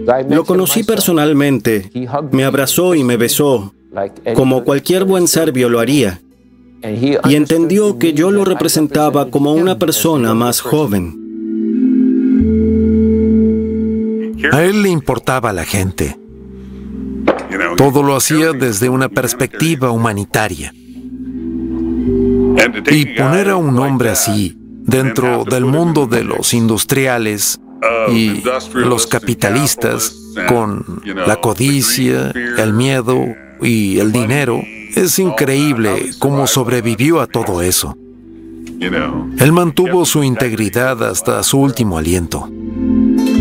Lo conocí personalmente, me abrazó y me besó, como cualquier buen serbio lo haría, y entendió que yo lo representaba como una persona más joven. A él le importaba la gente. Todo lo hacía desde una perspectiva humanitaria. Y poner a un hombre así dentro del mundo de los industriales y los capitalistas, con la codicia, el miedo y el dinero, es increíble cómo sobrevivió a todo eso. Él mantuvo su integridad hasta su último aliento.